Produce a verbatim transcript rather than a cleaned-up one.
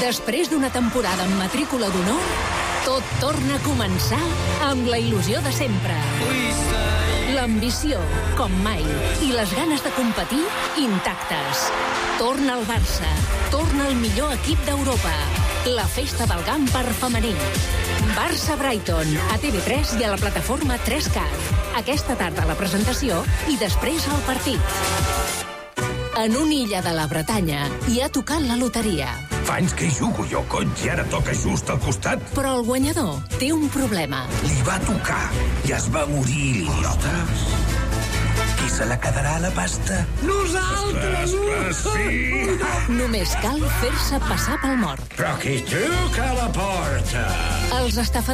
Després d'una temporada amb matrícula d'honor, tot torna a començar amb la il·lusió de sempre. L'ambició, com mai, i les ganes de competir, intactes. Torna el Barça, torna el millor equip d'Europa. La festa del Gampar femení. Barça-Brighton, a T V tres i a la plataforma tres cat. Aquesta tarda la presentació i després el partit. En una illa de la Bretanya hi ha tocat la loteria. Fa anys que hi jugo jo, cony, i ara toca just al costat. Però el guanyador té un problema. Li va tocar i es va morir, l'idiota. Qui se la quedarà, la pasta? Nosaltres! Esclar, sí! Només cal fer-se passar pel mort. Però qui truca a la porta? Els estafadors